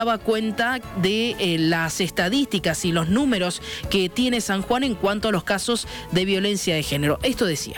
daba cuenta de las estadísticas y los números que tiene San Juan en cuanto a los casos de violencia de género. Esto decía.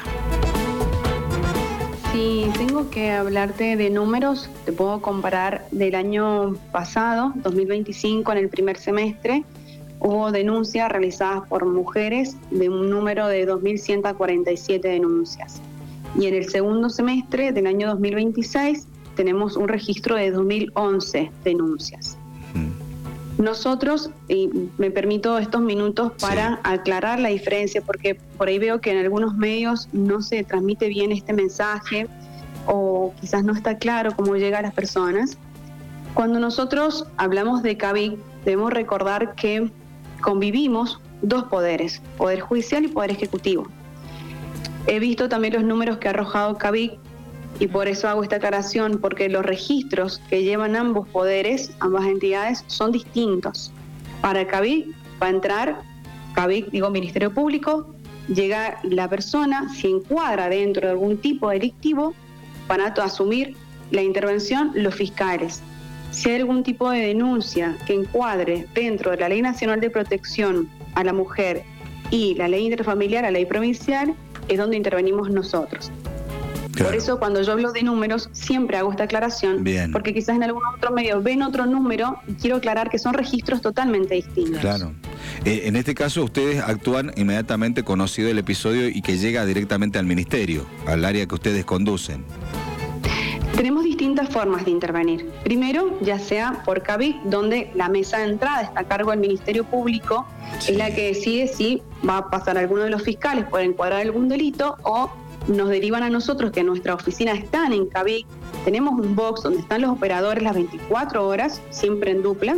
Si tengo que hablarte de números, te puedo comparar del año pasado, 2025, en el primer semestre, hubo denuncias realizadas por mujeres de un número de 2.147 denuncias. Y en el segundo semestre del año 2026 tenemos un registro de 2.011 denuncias. Nosotros, y me permito estos minutos para aclarar la diferencia, porque por ahí veo que en algunos medios no se transmite bien este mensaje o quizás no está claro cómo llega a las personas. Cuando nosotros hablamos de CAVIC, debemos recordar que convivimos dos poderes, poder judicial y poder ejecutivo. He visto también los números que ha arrojado CAVIC y por eso hago esta aclaración, porque los registros que llevan ambos poderes, ambas entidades, son distintos. Para CAVIC va a entrar, CAVIC, digo Ministerio Público, llega la persona, si encuadra dentro de algún tipo delictivo, van a asumir la intervención los fiscales. Si hay algún tipo de denuncia que encuadre dentro de la Ley Nacional de Protección a la Mujer y la Ley Interfamiliar, la Ley Provincial, es donde intervenimos nosotros. Claro. Por eso cuando yo hablo de números siempre hago esta aclaración. Bien. Porque quizás en algún otro medio ven otro número y quiero aclarar que son registros totalmente distintos. Claro. En este caso ustedes actúan inmediatamente conocido el episodio y que llega directamente al ministerio, al área que ustedes conducen. Tenemos distintas formas de intervenir. Primero, ya sea por CAVIC, donde la mesa de entrada está a cargo del Ministerio Público, es la que decide si va a pasar alguno de los fiscales por encuadrar algún delito o nos derivan a nosotros, que nuestra oficina están en CAVIC. Tenemos un box donde están los operadores las 24 horas, siempre en dupla.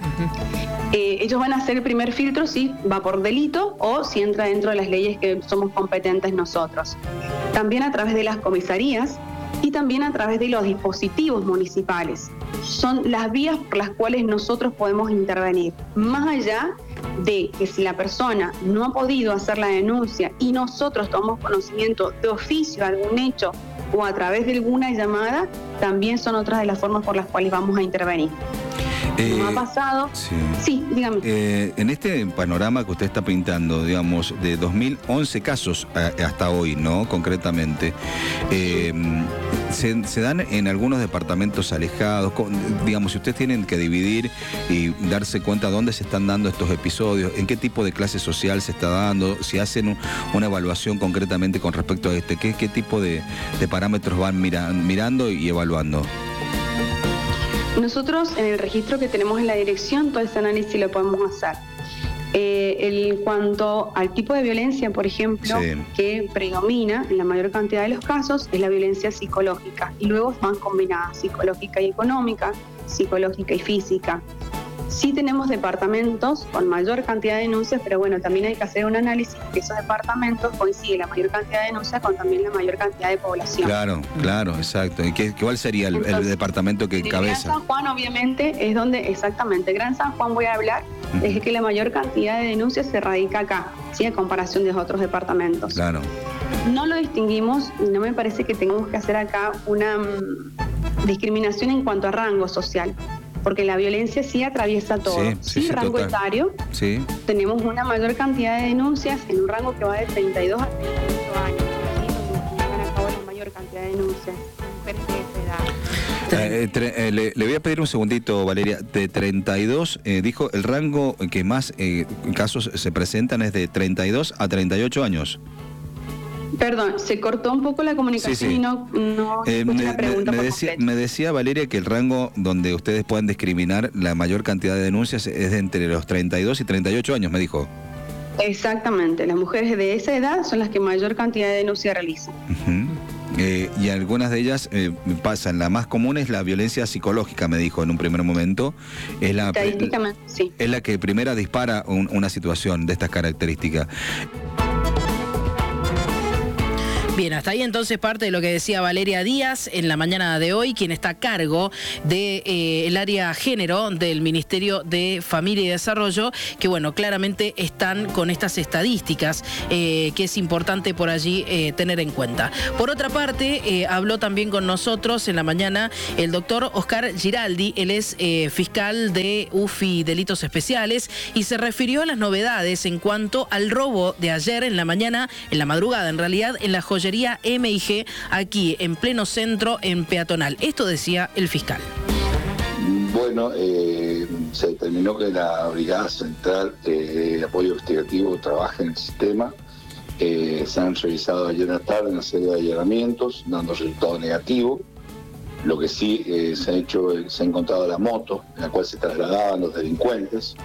Ellos van a hacer el primer filtro si va por delito o si entra dentro de las leyes que somos competentes nosotros. También a través de las comisarías y también a través de los dispositivos municipales. Son las vías por las cuales nosotros podemos intervenir. Más allá de que si la persona no ha podido hacer la denuncia y nosotros tomamos conocimiento de oficio de algún hecho o a través de alguna llamada, también son otras de las formas por las cuales vamos a intervenir. ¿Cómo ha pasado? Sí, dígame. En este panorama que usted está pintando, digamos, de 2011 casos hasta hoy, ¿no? Concretamente, se dan en algunos departamentos alejados, digamos, si ustedes tienen que dividir y darse cuenta dónde se están dando estos episodios, en qué tipo de clase social se está dando, si hacen una evaluación concretamente con respecto a qué tipo de parámetros van mirando y evaluando. Nosotros en el registro que tenemos en la dirección, todo ese análisis lo podemos hacer. En cuanto al tipo de violencia, por ejemplo, que predomina en la mayor cantidad de los casos, es la violencia psicológica. Y luego van combinadas psicológica y económica, psicológica y física. Sí tenemos departamentos con mayor cantidad de denuncias, pero bueno, también hay que hacer un análisis que esos departamentos coinciden la mayor cantidad de denuncias con también la mayor cantidad de población. Claro, exacto. ¿Y cuál sería el departamento que encabeza? Gran San Juan, obviamente, es donde, exactamente, Gran San Juan voy a hablar, es que la mayor cantidad de denuncias se radica acá, ¿sí? En comparación de los otros departamentos. Claro. No lo distinguimos y no me parece que tengamos que hacer acá una discriminación en cuanto a rango social. Porque la violencia sí atraviesa todo. Sí, rango etario. Sí. Tenemos una mayor cantidad de denuncias en un rango que va de 32 a 38 años. Así donde llevan a cabo la mayor cantidad de denuncias. Le voy a pedir un segundito, Valeria. De 32, dijo, el rango que más casos se presentan es de 32 a 38 años. Perdón, se cortó un poco la comunicación y no escuché la pregunta por completo. Me decía Valeria que el rango donde ustedes pueden discriminar la mayor cantidad de denuncias es de entre los 32 y 38 años, me dijo. Exactamente, las mujeres de esa edad son las que mayor cantidad de denuncias realizan. Y algunas de ellas pasan, la más común es la violencia psicológica, me dijo en un primer momento. Estadísticamente, sí. Es la que primera dispara una situación de estas características. Bien, hasta ahí entonces parte de lo que decía Valeria Díaz en la mañana de hoy, quien está a cargo del área género del Ministerio de Familia y Desarrollo, que bueno, claramente están con estas estadísticas que es importante por allí tener en cuenta. Por otra parte, habló también con nosotros en la mañana el doctor Oscar Giraldi, él es fiscal de UFI Delitos Especiales, y se refirió a las novedades en cuanto al robo de ayer en la mañana, en la madrugada en realidad, en la joyería M&G, aquí en pleno centro, en Peatonal. Esto decía el fiscal. Bueno, se determinó que la Brigada Central de Apoyo Investigativo trabaja en el sistema. Se han realizado ayer en la tarde una serie de allanamientos, dando resultado negativo. Lo que sí se ha encontrado la moto en la cual se trasladaban los delincuentes.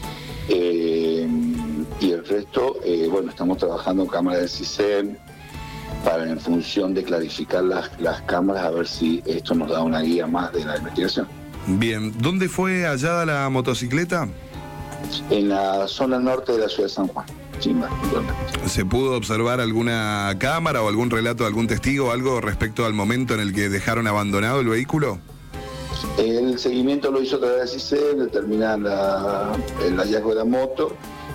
Y el resto, bueno, estamos trabajando en cámaras del CISEN para, en función de clarificar las cámaras, a ver si esto nos da una guía más de la investigación. Bien, ¿dónde fue hallada la motocicleta? En la zona norte de la ciudad de San Juan. ¿Se pudo observar alguna cámara o algún relato de algún testigo, algo respecto al momento en el que dejaron abandonado el vehículo? El seguimiento lo hizo a través de CISEN, determinan el hallazgo de la moto,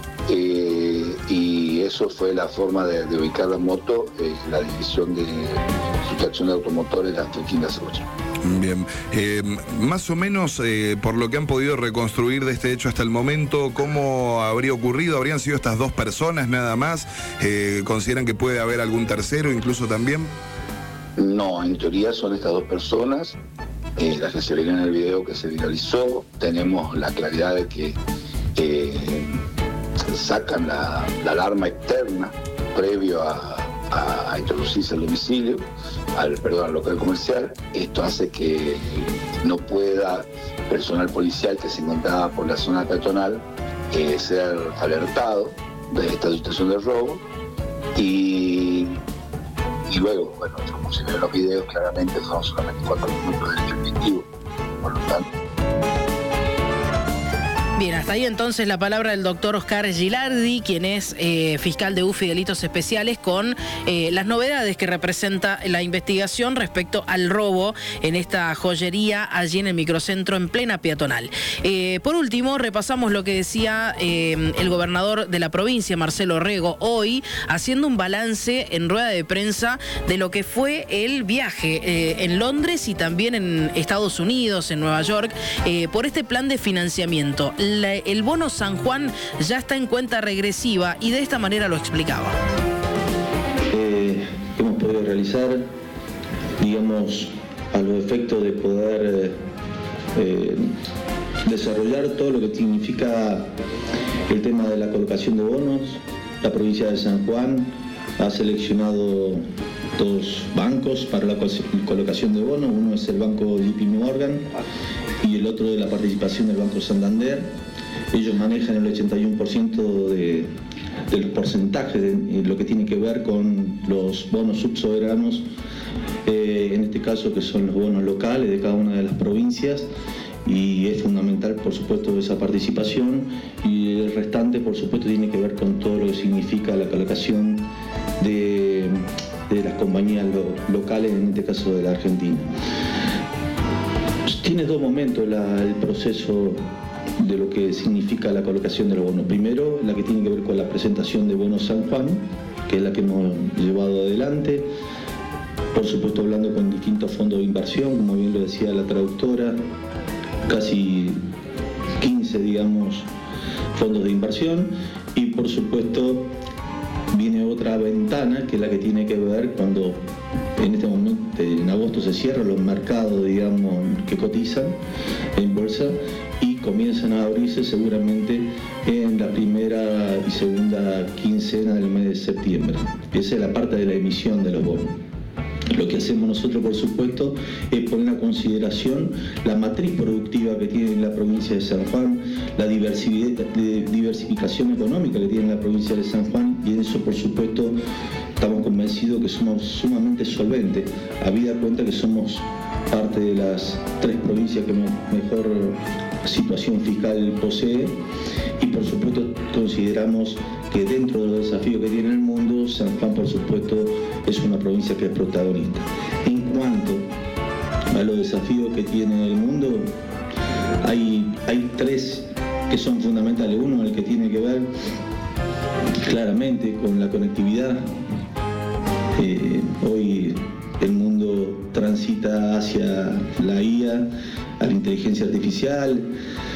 y eso fue la forma de ubicar la moto, la división de sustracción de automotores, la Tequila Cebucha. Bien, más o menos por lo que han podido reconstruir de este hecho hasta el momento, ¿cómo habría ocurrido? ¿Habrían sido estas dos personas nada más? ¿Consideran que puede haber algún tercero incluso también? No, en teoría son estas dos personas, las que se vieron en el video que se viralizó. Tenemos la claridad de que sacan la alarma externa previo a introducirse al domicilio, al local comercial. Esto hace que no pueda personal policial que se encontraba por la zona peatonal ser alertado de esta situación de robo, y luego, bueno, como se ven en los videos, claramente son solamente 4 minutos del dispositivo, por lo tanto. Bien, hasta ahí entonces la palabra del doctor Oscar Gilardi, quien es fiscal de UFI Delitos Especiales, con las novedades que representa la investigación respecto al robo en esta joyería allí en el microcentro en plena Peatonal. Por último, repasamos lo que decía el gobernador de la provincia, Marcelo Rego, hoy haciendo un balance en rueda de prensa de lo que fue el viaje en Londres y también en Estados Unidos, en Nueva York, por este plan de financiamiento. El bono San Juan ya está en cuenta regresiva y de esta manera lo explicaba. Hemos podido realizar, digamos, a los efectos de poder desarrollar todo lo que significa el tema de la colocación de bonos. La provincia de San Juan ha seleccionado 2 bancos para la colocación de bonos. Uno es el banco JP Morgan y el otro de la participación del Banco Santander. Ellos manejan el 81% de los porcentajes de lo que tiene que ver con los bonos subsoberanos, en este caso que son los bonos locales de cada una de las provincias, y es fundamental, por supuesto, esa participación, y el restante, por supuesto, tiene que ver con todo lo que significa la colocación de las compañías locales, en este caso de la Argentina. Tiene 2 momentos el proceso de lo que significa la colocación de los bonos. Primero, la que tiene que ver con la presentación de bonos San Juan, que es la que hemos llevado adelante, por supuesto hablando con distintos fondos de inversión, como bien lo decía la traductora, casi 15, digamos, fondos de inversión, y por supuesto viene otra ventana, que es la que tiene que ver cuando en este momento, en agosto, se cierran los mercados, digamos, que cotizan en bolsa, y comienzan a abrirse seguramente en la primera y segunda quincena del mes de septiembre. Esa es la parte de la emisión de los bonos. Lo que hacemos nosotros, por supuesto, es poner a consideración la matriz productiva que tiene la provincia de San Juan, la diversificación económica que tiene la provincia de San Juan, y en eso, por supuesto, estamos convencidos que somos sumamente solventes, habida cuenta que somos parte de las 3 provincias que mejor situación fiscal posee, y por supuesto consideramos que dentro de los desafíos que tiene el mundo, eso San Juan, por supuesto, es una provincia que es protagonista. En cuanto a los desafíos que tiene el mundo, hay tres que son fundamentales. Uno, el que tiene que ver claramente con la conectividad. Hoy el mundo transita hacia la IA, a la inteligencia artificial.